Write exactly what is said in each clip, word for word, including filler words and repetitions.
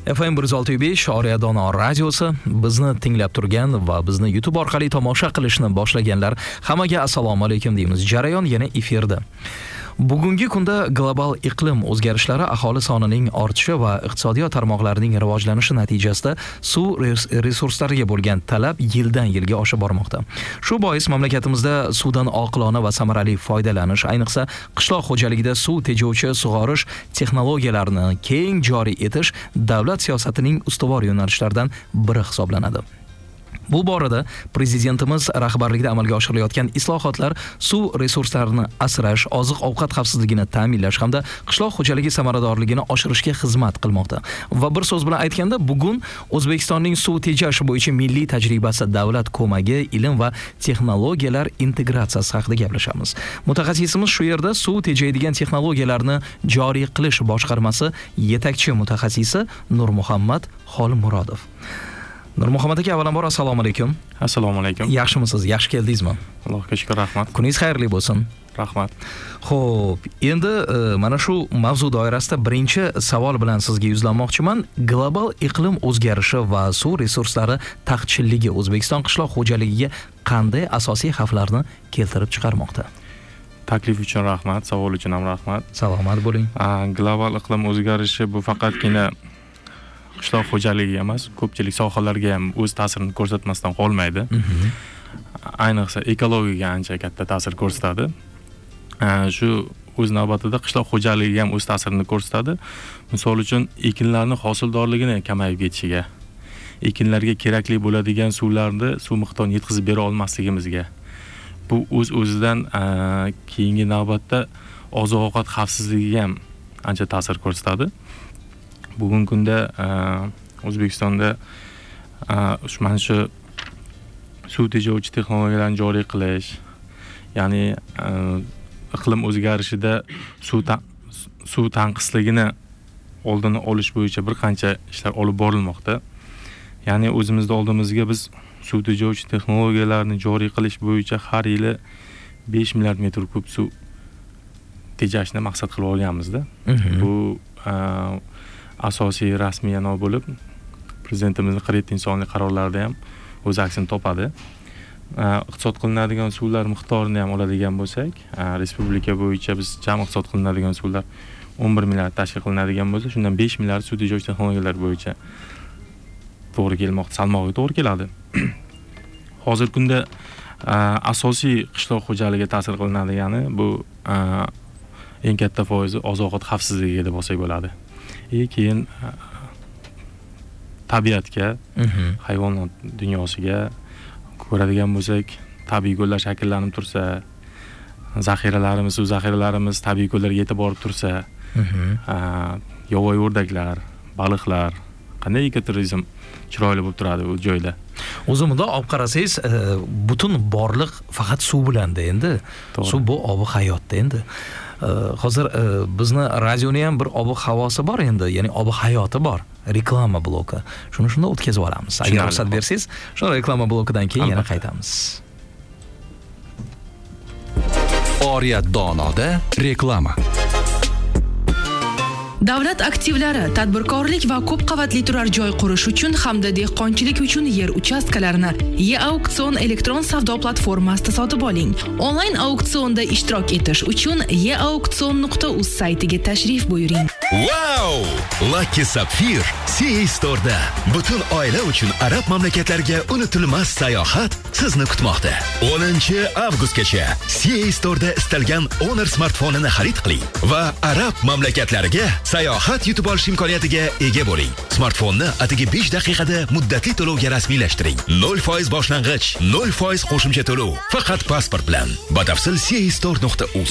F M bir yuz olti nuqta besh Oriya Dono radiosi bizni tinglab turgan va bizni YouTube orqali tomosha qilishni boshlaganlar hammaga assalomu alaykum deymiz. Jarayon yana efirda. Bugungi kunda global iqlim o'zgarishlari, aholi sonining ortishi va iqtisodiyot tarmoqlarining rivojlanishi natijasida suv resurslariga bo'lgan talab yildan yilga oshib bormoqda. Shu bois mamlakatimizda suvdan oqilona va samarali foydalanish, ayniqsa qishloq xo'jaligida suv tejovchi sug'orish texnologiyalarini keng joriy etish davlat siyosatining ustuvor yo'nalishlaridan biri hisoblanadi. Bu borada prezidentimiz rahbarligida amalga oshirilayotgan islohotlar suv resurslarini asrash, oziq-ovqat xavfsizligini ta'minlash hamda qishloq xo'jaligi samaradorligini oshirishga xizmat qilmoqda. Va bir so'z bilan aytganda, bugun O'zbekistonning suv tejash bo'yicha milliy tajribasi, davlat ko'magi, ilm va texnologiyalar integratsiyasi haqida gaplashamiz. Mutaxassisimiz shu yerda suv tejaydigan texnologiyalarni joriy qilish boshqarmasi yetakchi mutaxassisi Nurmuhammad Xolmurodov. Nurmuhammad aka, avvalambor assalomu alaykum. Assalomu alaykum. Yaxshimisiz? Yaxshi keldingizmi? Allohga shukr, rahmat. Kuningiz xayrli bo'lsin. Rahmat. Xo'p, endi mana shu mavzu doirasida birinchi savol bilan sizga yuzlanmoqchiman. Global iqlim o'zgarishi va suv resurslari taqchilligi O'zbekiston qishloq xo'jaligiga qanday asosiy xavflarni keltirib chiqarmoqda? Taklif uchun rahmat, savol uchun ham rahmat. Salomat bo'ling. Global iqlim o'zgarishi bu faqatgina qishloq xo'jaligi emas, ko'pchilik sohalarga ham o'z ta'sirini ko'rsatmasdan qolmaydi. Ayniqsa ekologiyaga ancha katta ta'sir ko'rsatadi. Shu o'z navbatida qishloq xo'jaligiga ham o'z ta'sirini ko'rsatadi. Misol uchun, ekinlarning hosildorligini kamayib ketishiga, ekinlarga kerakli bo'ladigan suvlarni suv miqdorini yetkazib bera olmasligimizga. Bu o'z-o'zidan keyingi navbatda oziq-ovqat xavfsizligiga ham ancha ta'sir ko'rsatadi. Bugungi kunda O'zbekistonda mana shu suv tejovchi texnologiyalarni joriy qilish, ya'ni iqlim o'zgarishida suv suv tanqisligini oldini olish bo'yicha bir qancha ishlar olib borilmoqda. Ya'ni o'zimizda oldimizga biz suv tejovchi texnologiyalarni joriy qilish bo'yicha har yili besh milliard metr kub suv tejashni maqsad qilib olganmizda. Bu asosiy rasmiy yana bo'lib, prezidentimizning qirq insonli qarorlarida ham o'z aksini topadi. Iqtisod qilinadigan suvlar miqdorini ham oladigan bo'lsak, respublika bo'yicha biz jami iqtisod qilinadigan suvlar o'n bir milliard tashkil qilinadigan bo'lsa, shundan besh milliard suv tejovchi texnologiyalar bo'yicha to'g'ri kelmoqda, salmog'iga to'g'ri keladi. Hozirgi kunda asosiy qishloq xo'jaligiga ta'sir qilinadigan bu eng katta foizi oziq-ovqat xavfsizligiga deb olsak bo'ladi. E keyin tabiatga, hayvonot dunyosiga ko'radigan bo'lsak, tabiiy ko'llar shakllanib tursa, zaxiralarimiz, suv zaxiralarimiz tabiiy ko'llarga yetib borib tursa, yovvoyi o'rdaklar, baliqlar, qanday ekoturizm chiroyli bo'lib turadi u joyda. O'zimizda olib qarasangiz, butun borliq faqat suv bilanda endi. Suv bu obi hayotda endi. Hozir bizni radioni ham bir obi havosi bor endi, ya'ni obi hayoti bor. Reklama bloki. Shuni shunda o'tkazib olamiz. Agar ruxsat bersangiz, shu reklama blokidan keyin yana qaytamiz. Oriya Donoda reklama. Davlat aktivlari, tadbirkorlik va ko'p qavatli turar joy qurish uchun hamda dehqonchilik uchun yer uchastkalarini E-Auksion elektron savdo platformasida sotib oling. Onlayn auksionda ishtirok etish uchun e auksion nuqta uz saytiga tashrif buyuring. Wow! Lucky Sapphire C A Store'da butun oila uchun arab mamlakatlariga unutilmas sayohat sizni kutmoqda. o'ninchi avgustgacha C A Store'da istalgan Honor smartfonini xarid qiling va arab mamlakatlariga sayohat yutib olish imkoniyatiga ega bo'ling. Smartfonni atigi besh daqiqada muddatli to'lovga rasmiylashtiring. nol foiz boshlang'ich, nol foiz qo'shimcha to'lov. Faqat pasport bilan. Batafsil c a store nuqta uz.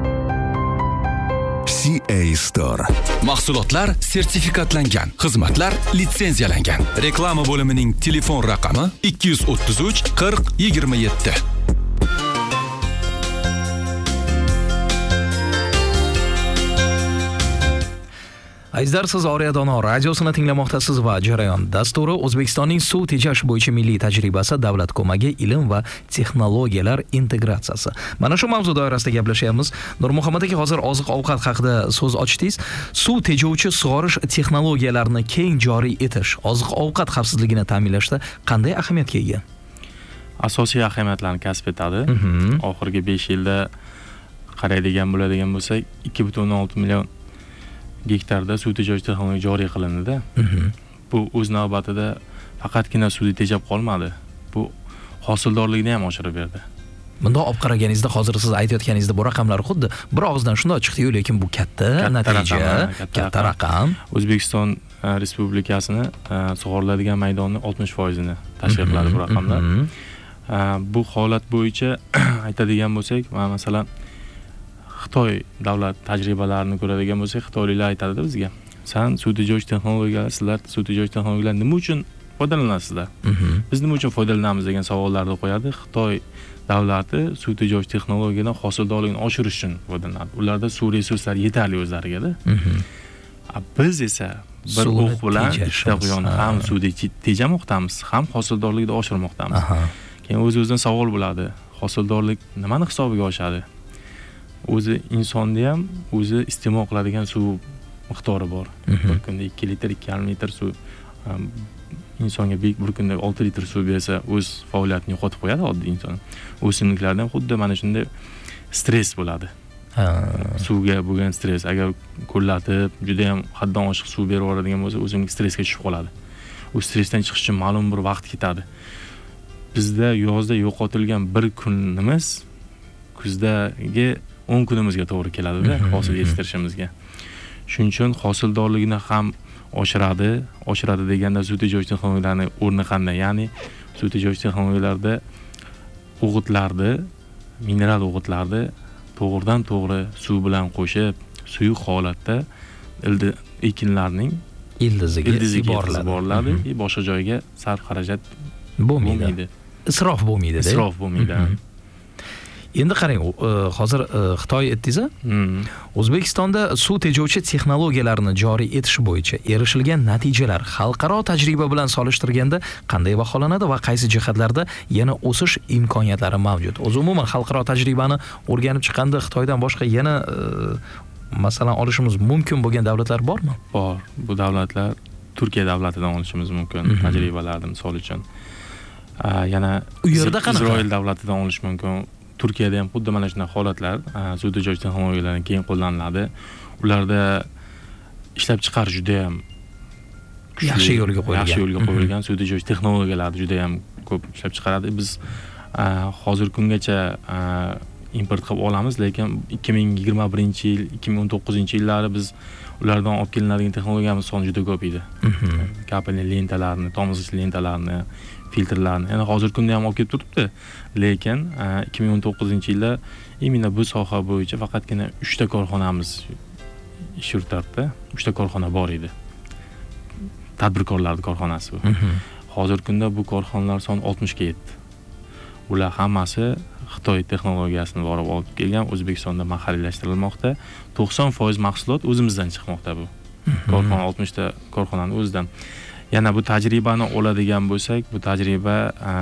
C A Store. Mahsulotlar sertifikatlangan, xizmatlar litsenziyalangan. Reklama bo'limining telefon raqami ikki yuz o'ttiz uch qirq yigirma yetti. Azizlar, siz Oriya Dono radiosini tinglamoqdasiz va Jarayon dasturi O'zbekistonning suv tejash bo'yicha milliy tajribasi, davlat ko'magi, ilm va texnologiyalar integratsiyasi. Mana shu mavzu doirasida gaplashyapmiz. Nurmuhammad aka, hozir oziq-ovqat haqida so'z ochdingiz. Suv tejovchi sug'orish texnologiyalarini keng joriy etish oziq-ovqat xavfsizligini ta'minlashda qanday ahamiyatga ega? Asosiy ahamiyatlarni kasb etadi. Oxirgi besh yilda qaraydigan bo'ladigan bo'lsak, ikki butun o'n olti million gektarda suv tejash texnologiya joriy qilindi. Bu o'z navbatida faqatgina suvni tejab qolmadi. Bu hosildorlikni ham oshirib berdi. Bunda olib qaraganingizda, hozir siz aytayotganingizda bu raqamlar xuddi bir og'izdan shunday chiqdi-yu, lekin bu katta natija, katta raqam. O'zbekiston Respublikasini sug'oriladigan maydonning oltmish foizini tashkil qiladi bu raqamlar. Bu holat bo'yicha aytadigan bo'lsak, masalan, Xitoy davlat tajribalarini ko'radigan bo'lsak, Xitoyliklar aytadi bizga: "Sen suv tejash texnologiyalari, sizlar suv tejash texnologiyalari nima uchun foydalanasizlar? Biz nima uchun foydalanamiz?" degan savollarni qo'yadi. Xitoy davlati suv tejash texnologiyadan hosildorlikni oshirish uchun foydalanadi. Ularda suv resurslari yetarli o'zlariga-da. Biz esa bir o'q bilan ikkita quyonni ham suvda tejamoqdamiz, ham hosildorlikni oshirmoqdamiz. Keyin o'z-o'zidan savol bo'ladi: hosildorlik nimani hisobiga oshadi? O'zi insonda ham o'zi iste'mol qiladigan suv miqdori bor. Bir kunda ikki litr, ikki yarim litr suv insonga bir kunda olti litr suv bersa, o'z faoliyatini yo'qotib qo'yadi oddiy inson. O'simliklarda ham xuddi mana shunday stress bo'ladi. Suvga bo'lgan stress, agar ko'llatib, juda ham haddan oshiq suv berib yuboradigan bo'lsa, o'simlik stressga tushib qoladi. U stressdan chiqish uchun ma'lum bir vaqt ketadi. Bizda yozda yo'qotilgan bir kunimiz kuzdagi o'n kunimizga to'g'ri keladi-da, hosil yetishtirishimizga. Shuning uchun hosildorlikni ham oshiradi. Oshiradi deganda suv tejash texnologiyalarining o'rni qanday? Ya'ni suv tejash texnologiyalarida o'g'itlarni, mineral o'g'itlarni to'g'ridan to'g'ri suv bilan qo'shib, suyuq holatda ekinlarning ildiziga yuboriladi va boshqa joyga sarf xarajat bo'lmaydi. Isrof bo'lmaydi-da. Isrof bo'lmaydi. Endi qarang, hozir Xitoy aytdingiz, O'zbekistonda suv tejovchi texnologiyalarni joriy etish bo'yicha erishilgan natijalar xalqaro tajriba bilan solishtirganda qanday baholanadi va qaysi jihatlarda yana o'sish imkoniyatlari mavjud? O'zi umuman xalqaro tajribani o'rganib chiqqanda Xitoydan boshqa yana masalan olishimiz mumkin bo'lgan davlatlar bormi? Bor. Bu davlatlar Turkiya davlatidan olishimiz mumkin tajribalarni, misol uchun. Yana u yerda qanaqa? Isroil davlatidan olish mumkin. Turkiyada ham xuddi mana shunday holatlar suv tejash texnologiyalarining keng qo'llaniladi. Ularda ishlab chiqarish juda ham yaxshi yo'lga qo'yilgan. Yaxshi yo'lga qo'yilgan suv tejash texnologiyalari juda ham ko'p ishlab chiqaradi. Biz hozir kungacha import qilib olamiz, lekin ikki ming yigirma birinchi yil, ikki ming o'n to'qqizinchi yillari biz ulardan olib kelinadigan texnologiyamiz soni juda ko'p edi. Kapelli lentalarni, tomizg'ich lentalarni, filtrlarni, ya'ni hozir kunda ham olib kelib turibdi. Lekin ikki ming o'n to'qqizinchi yilda imенно bu soha bo'yicha faqatgina uchta korxonamiz ish yuritardi. uchta korxona bor edi. Tadbirkorlar korxonasi bu. Hozir kunda bu korxonalar soni oltmishga yetdi. Ular hammasi Xitoy texnologiyasini borib olib kelgan, O'zbekistonda mahalliylashtirilmoqda. to'qson foiz mahsulot o'zimizdan chiqmoqda bu. Korxona oltmishta korxonaning o'zidan. Yana bu tajribani oladigan bo'lsak, bu tajriba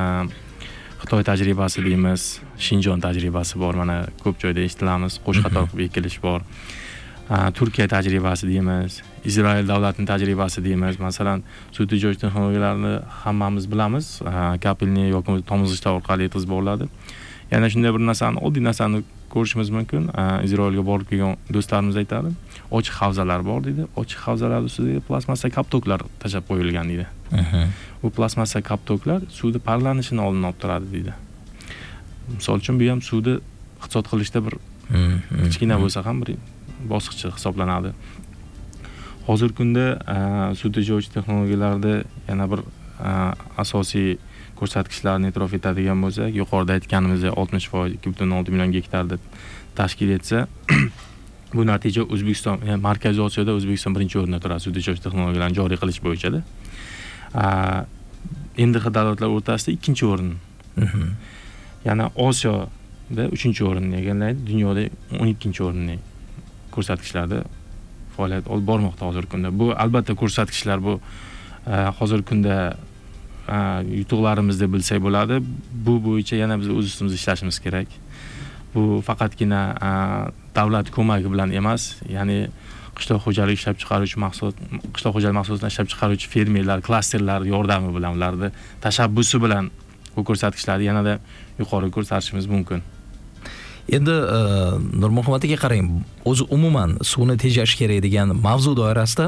Xitoy tajribasi deymiz, Shinjon tajribasi bor, mana ko'p joyda eshitilamiz, qo'shqator qilib ekilish bor. Turkiya tajribasi deymiz, Isroil davlatining tajribasi deymiz. Masalan, suv tejash texnologiyalarini hammamiz bilamiz, kapelni yoki tomizg'ichlar orqali yetkazib boriladi. Yana shunday bir narsani, oddiy narsani ko'rishimiz mumkin. Isroilga borib kelgan do'stlarimiz aytadi, ochiq havzalar bor deydi. Ochiq havzalar ustiga plastmassa kaptoklar tashab qo'yilgan deydi. Bu plastmassa kaptoklar suvni parlanishini oldini olib turadi deydi. Misol uchun bu ham suvni iqtisod qilishda bir kichkina bo'lsa ham bir bosqichi hisoblanadi. Hozir kunda suv tejash texnologiyalarida yana bir asosiy ko'rsatkichlarni e'tirof etadigan bo'lsak, yuqorida aytganimizdek oltmish foiz ikki butun olti million gektarda tashkil etsa, bu natija O'zbekiston, ya'ni Markaziy Osiyoda O'zbekiston birinchi o'rinda turadi suv tejash texnologiyalarini joriy qilish bo'yicha-da. M D X davlatlar o'rtasida ikkinchi o'rin. Yana Osiyoda uchinchi o'rinni egallaydi, dunyoda o'n ikkinchi o'rinni ko'rsatkichlarda faoliyat olib bormoqda hozirgi kunda. Bu albatta ko'rsatkichlar, bu hozirgi kunda yutuqlarimiz deb bilsak bo'ladi. Bu bo'yicha yana biz o'z ustimizda ishlashimiz kerak. Bu faqatgina davlat ko'magi bilan emas, ya'ni qishloq xo'jalik ishlab chiqaruvchi mahsulot, qishloq xo'jalik mahsulotlarini ishlab chiqaruvchi fermerlar, klasterlar yordami bilan, ularning tashabbusi bilan bu ko'rsatkichlarni yanada yuqori ko'rsatishimiz mumkin. Endi Nurmuhammad aka qarang, o'zi umuman suvni tejash kerak degan mavzu doirasida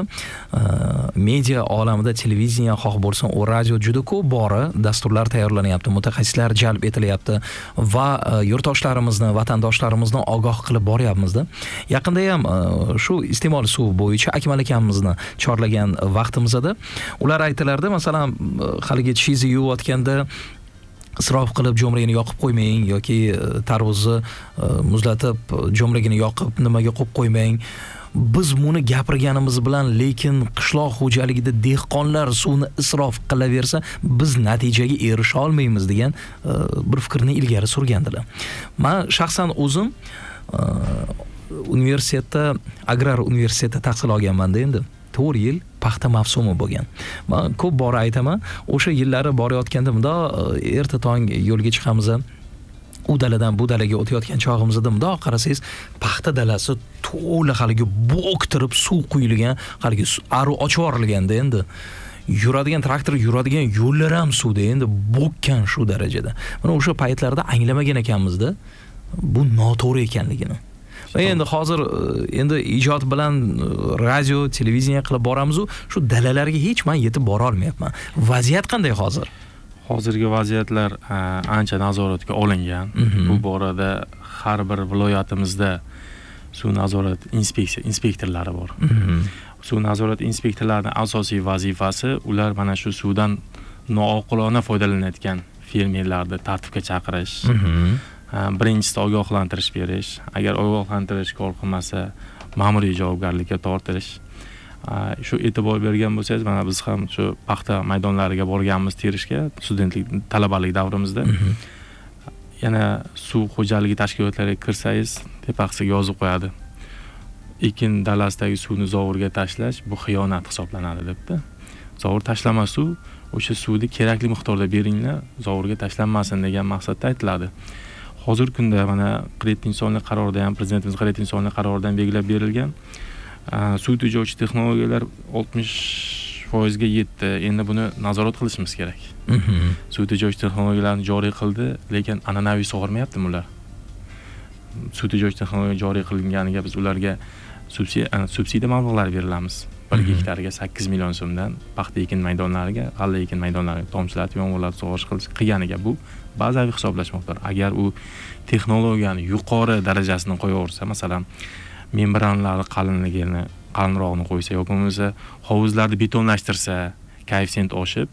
media olamida, televideniya xoh bo'lsin, u radio juda ko'p bora dasturlar tayyorlanyapti, mutaxassislar jalb etilyapti va yurtdoshlarimizni, vatandoshlarimizni ogoh qilib boryapmiz-da. Yaqinda ham shu iste'mol suv bo'yicha Akmal akamizni chorlagan vaqtimizda ular aytilarda, masalan, haligi tishingizni yuvayotganda isrof qilib jo'mragini yoqib qo'ymang yoki tarvuzni muzlatib jo'mragini yoqib nimaga qo'yib qo'ymang. Biz buni gapirganimiz bilan, lekin qishloq xo'jaligida dehqonlar suvni isrof qilaversa, biz natijaga erisha olmaymiz degan bir fikrni ilgari surgandilar. Men shaxsan o'zim universitetda, agrar universitetda tahsil olganman-da endi. to'rt yil paxta mavsumi bo'lgan. Men ko'p bora aytaman, o'sha yillari borayotganda bunda erta tong yo'lga chiqamiz, u daladan bu dalaga o'tayotgan chog'imizda bundoq qarasangiz, paxta dalasi to'la haligi bo'ktirib suv quyilgan, haligi aru ochib yuborilganda endi yuradigan traktor yuradigan yo'llar ham suvda endi bo'kkan shu darajada. Mana o'sha paytlarda anglamagan ekanmiz-da bu noto'g'ri ekanligini. Va endi hozir endi ijod bilan radio, televideniya qilib boramiz-u, shu dalalarga hech men yetib bora olmayapman. Vaziyat qanday hozir? Hozirgi vaziyatlar ancha nazoratga olingan. Bu borada har bir viloyatimizda suv nazorat inspeksiya inspektorlari bor. Suv nazorat inspektorlarining asosiy vazifasi ular mana shu suvdan nooqilona foydalanayotgan fermerlarni tartibga chaqirish. Birinchisi ogohlantirish berish. Agar ogohlantirish kor qilmasa, ma'muriy javobgarlikka tortish. Shu e'tibor bergan bo'lsangiz, mana biz ham shu paxta maydonlariga borganmiz terishga, studentlik, talabalik davrimizda. Yana suv xo'jaligi tashkilotlariga kirsangiz, tepaqisiga yozib qo'yadi. Ekin dalasidagi suvni zovurga tashlash bu xiyonat hisoblanadi debdi. Zovur tashlama suv, o'sha suvni kerakli miqdorda beringlar, zovurga tashlanmasin degan maqsadda aytiladi. Hozirgi kunda mana kredit insonlik qarorida ham, prezidentimiz kredit insonlik qaroridan belgilab berilgan suv tejovchi texnologiyalar oltmish foiz ga yetdi. Endi buni nazorat qilishimiz kerak. Suv tejovchi texnologiyalarni joriy qildi, lekin an'anaviy sug'ormayaptimi ular? Suv tejovchi texnologiya joriy qilinganiga biz ularga subsidiya subsidiya mablag'lar berilamiz. bir gektarga sakkiz million so'mdan paxta ekin maydonlariga, g'alla ekin maydonlariga tomchilatib yomg'irlar sug'orish qilish qilganiga bu bazaviy hisoblashmoqdir. Agar u texnologiyani yuqori darajasini qo'yaversa, masalan, membranlari qalinligini, qalinrog'ini qo'ysa yoki bo'lmasa hovuzlarni betonlashtirsa, koeffitsient oshib,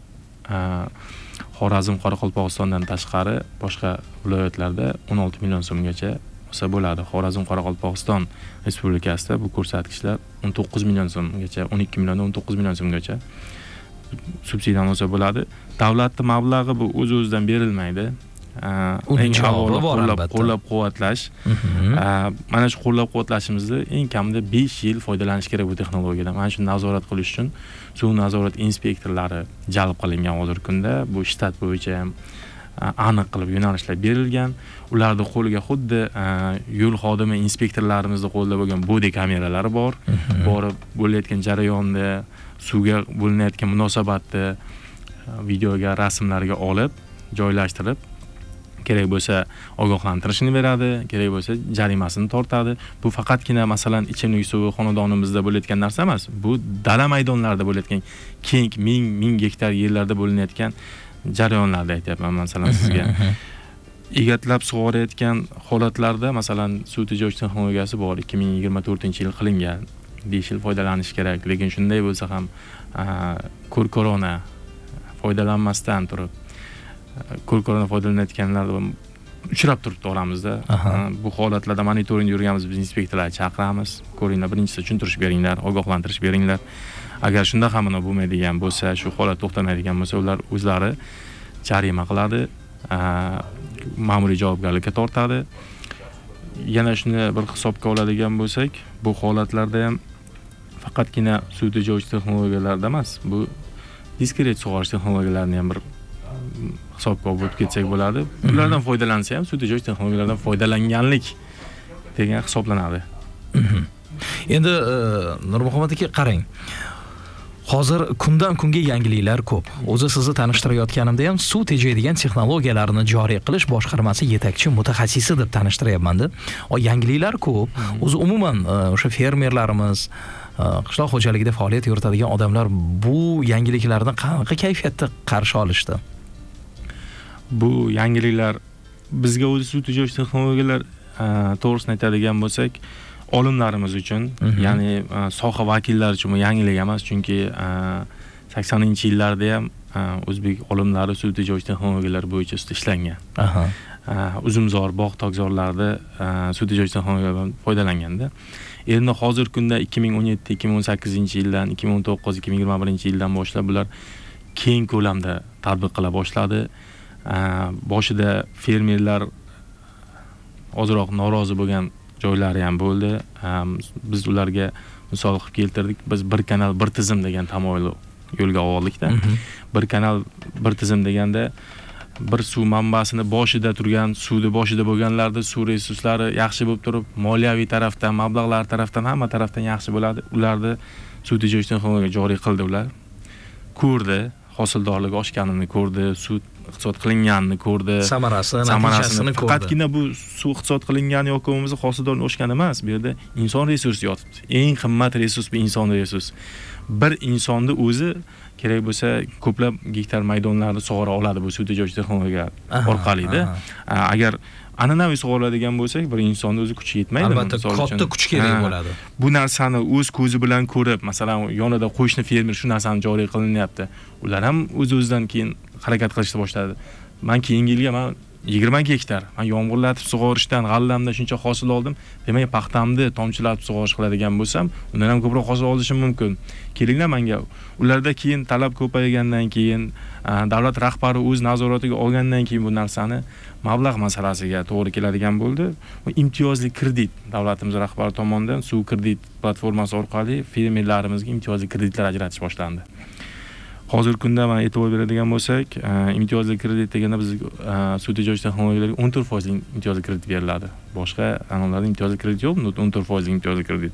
Xorazm, Qoraqalpog'istondan tashqari boshqa viloyatlarda o'n olti million so'mgacha bo'lsa bo'ladi. Xorazm, Qoraqalpog'iston Respublikasida bu ko'rsatkichlar o'n to'qqiz million so'mgacha, o'n ikki million, o'n to'qqiz million so'mgacha subsidiya olsa bo'ladi. Davlatning mablag'i bu o'z-o'zidan berilmaydi. Eng avvalo qo'llab-quvvatlash. Mana shu qo'llab-quvvatlashimizni eng kamida besh yil foydalanish kerak bu texnologiyadan. Mana shuni nazorat qilish uchun suv nazorat inspektorlari jalb qilingan hozirgi kunda. Bu shtat bo'yicha ham aniq qilib yo'nalishlar berilgan. Ularning qo'liga xuddi yo'l xodimi inspektorlarimizning qo'lida bo'lgan bodi kameralari bor. Borib bo'layotgan jarayonni, suvga bo'linayotgan munosabatni videoga, rasmlarga olib, joylashtirib, kerak bo'lsa ogohlantirishni beradi, kerak bo'lsa jarimasini tortadi. Bu faqatgina masalan ichimlik suvi xonadonimizda bo'layotgan narsa emas. Bu dala maydonlarida bo'layotgan keng ming ming gektar yerlarda bo'linayotgan jarayonlarni aytyapman masalan sizga. Egatlab sug'orayotgan holatlarda masalan suv tejovchi texnologiyasi bor, ikki ming yigirma to'rtinchi yil qilingan. besh yil foydalanish kerak, lekin shunday bo'lsa ham ko'r-korona foydalanmasdan turib ko'r-korona foydalanayotganlar uchrab turibdi oramizda. Bu holatlarda monitoring yurganmiz, biz inspektorlarni chaqiramiz. Ko'ringlar, birinchisi tushuntirish beringlar, ogohlantirish beringlar. Agar shunda ham buni bo'lmaydigan bo'lsa, shu holat to'xtamaydigan bo'lsa, ular o'zlari jarima qiladi, ma'muriy javobgarlikka tortadi. Yana shuni bir hisobga oladigan bo'lsak, bu holatlarda ham faqatgina suvda joyish texnologiyalarida emas, bu diskret sug'orish texnologiyalarini ham bir hisobga olib o'tib ketsak bo'ladi. Ulardan foydalansa ham suvda joyish texnologiyalaridan foydalanganlik degan hisoblanadi. Endi Nurmuhammad aka qarang. Hozir kundan kunga yangiliklar ko'p. O'zi sizni tanishtirayotganimda ham suv tejaydigan texnologiyalarni joriy qilish boshqarmasi yetakchi mutaxassisi deb tanishtiryapman-da. O yangiliklar ko'p. O'zi umuman o'sha fermerlarimiz, qishloq xo'jaligida faoliyat yuritadigan odamlar bu yangiliklarni qanaqa kayfiyatda qarshi olishdi? Bu yangiliklar bizga o'zi suv tejash texnologiyalar to'g'risini aytadigan bo'lsak, olimlarimiz uchun, ya'ni soha vakillari uchun bu yangilik emas, chunki saksoninchi yillarda ham o'zbek olimlari suv tejash texnologiyalari bo'yicha ustida ishlangan. Aha. Uzumzor, bog' tokzorlarda suv tejash texnologiyalaridan foydalanganda. Endi hozirgi kunda ikki ming o'n yetti ikki ming o'n sakkizinchi yildan, ikki ming o'n to'qqiz ikki ming yigirma birinchi yildan boshlab bular keng ko'lamda tatbiq qila boshladi. Boshida fermerlar ozroq norozi bo'lgan joylari ham bo'ldi. Biz ularga misol qilib keltirdik. Biz bir kanal bir tizim degan tamoyilni yo'lga oldikda. Bir kanal bir tizim deganda bir suv manbasini boshida turgan, suvni boshida bo'lganlarda suv resurslari yaxshi bo'lib turib, moliyaviy tarafdan, mablag'lar tarafdan, hamma tarafdan yaxshi bo'ladi. Ularni suv tejash texnologiya joriy qildi ular. Ko'rdi, hosildorligi oshganini ko'rdi, suv iqtisod qilinganini ko'rdi, samarasi, natijasini ko'rdi. Faqatgina bu suv iqtisod qilingani yoki bo'lmasa hosildorlik oshgani emas, bu yerda inson resursi yotibdi. Eng qimmat resurs bu inson resursi. Bir insonni o'zi kerak bo'lsa ko'plab gektar maydonlarni sug'ora oladi bu suv tejash texnologiyalari orqali-da. Agar an'anaviy sug'oradigan bo'lsak, bir insonni o'zi kuchi yetmaydi. Albatta, katta kuch kerak bo'ladi. Bu narsani o'z ko'zi bilan ko'rib, masalan, yonida qo'shni fermer shu narsani joriy qilinyapti. Ular ham o'z-o'zidan keyin harakat qilishni boshladi. Men keyingi yilga men yigirma gektar, men yomg'irlatib sug'orishdan, g'allamdan shuncha hosil oldim. Demak, paxtamni tomchilatib sug'orish qiladigan bo'lsam, undan ham ko'proq hosil olishim mumkin. Kelinglar menga. Ularda keyin talab ko'paygandan keyin, davlat rahbari o'z nazoratiga olgandan keyin bu narsani mablag' masalasiga to'g'ri keladigan bo'ldi. Imtiyozli kredit davlatimiz rahbari tomonidan suv kredit platformasi orqali fermerlarimizga imtiyozli kreditlar ajratish boshlandi. Hozirgi kunda men e'tibor beradigan bo'lsak, imtiyozli kredit deganda biz suv tejash texnologiyalariga o'n to'rt foiz imtiyozli kredit beriladi. Boshqa anonlarda imtiyozli kredit yo'q, o'n to'rt foiz imtiyozli kredit.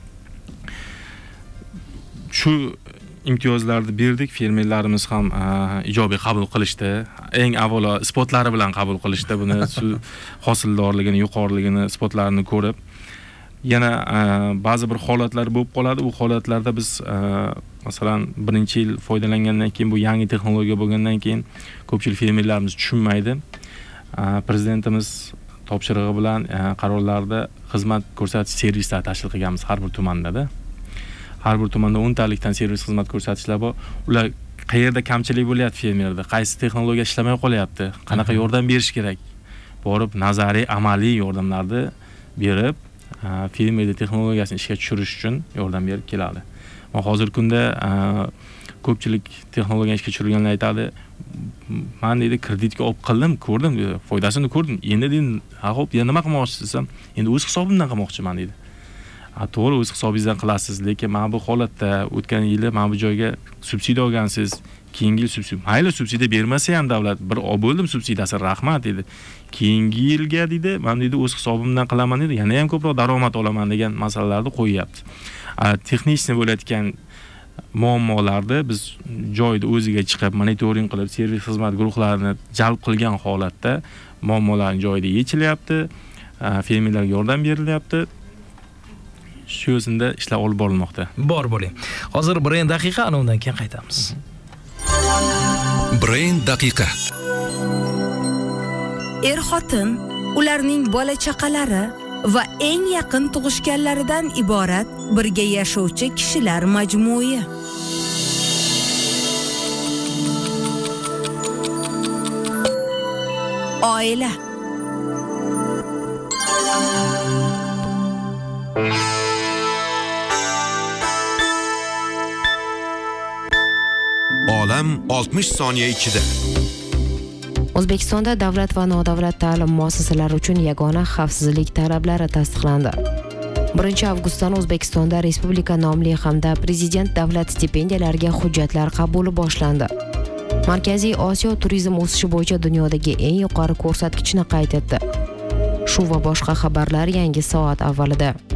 Shu imtiyozlarni berdik, fermerlarimiz ham ijobiy qabul qilishdi. Eng avvalo isbotlari bilan qabul qilishdi buni, suv hosildorligini, yuqoriligini, isbotlarini ko'rib. Yana ba'zi bir holatlar bo'lib qoladi. Bu holatlarda biz masalan birinchi yil foydalangandan keyin, bu yangi texnologiya bo'lgandan keyin ko'pchilik fermerlarimiz tushunmaydi. Prezidentimiz topshirig'i bilan qarorlarda xizmat ko'rsatish servislar tashkil qilganmiz har bir tumanda-da. Har bir tumanda o'n talikdan servis xizmat ko'rsatishlar bor. Ular qayerda kamchilik bo'lyapti fermerda, qaysi texnologiya ishlamay qolyapti, qanaqa yordam berish kerak, borib nazariy, amaliy yordamlarni berib, fermerda texnologiyasini ishga tushirish uchun yordam berib keladi. Va hozirgi kunda ko'pchilik texnologiyani ishga tushirilganlar aytadi, men deydi kreditga olib qildim, ko'rdim, foydasini ko'rdim. Endi deydi, ha xo'p, yana nima qilmoqchisiz desam, endi o'z hisobimdan qilmoqchiman deydi. To'g'ri, o'z hisobingizdan qilasiz, lekin men bu holatda o'tgan yili men bu joyga subsidiya olgansiz, keyingi yil subsidiya, mayli subsidiya bermasa ham davlat, bir olib bo'ldim subsidiyasi, rahmat dedi. Keyingi yilga dedi, men dedi o'z hisobimdan qilaman dedi, yana ham ko'proq daromad olaman degan masalalarni qo'yyapti. Texnik bo'layotgan muammolarni biz joyda o'ziga chiqib, monitoring qilib, servis xizmat guruhlarini jalb qilgan holatda muammolarning joyida yechilyapti, fermerlarga yordam berilyapti. Shu yo'sinda ishlar olib borilmoqda. Bor bo'ling. Hozir Brain daqiqa, ana undan keyin qaytamiz. Brain daqiqa. Er-xotin, ularning bola-chaqalari va eng yaqin tug'ishganlaridan iborat birga yashovchi kishilar majmui. Oila. Olam oltmish soniya ichida. O'zbekistonda davlat va nodavlat ta'lim muassasalari uchun yagona xavfsizlik talablari tasdiqlandi. birinchi avgustdan O'zbekistonda respublika nomli hamda prezident davlat stipendiyalariga hujjatlar qabuli boshlandi. Markaziy Osiyo turizm o'sishi bo'yicha dunyodagi eng yuqori ko'rsatkichni qayd etdi. Shu va boshqa xabarlar yangi soat avvalida.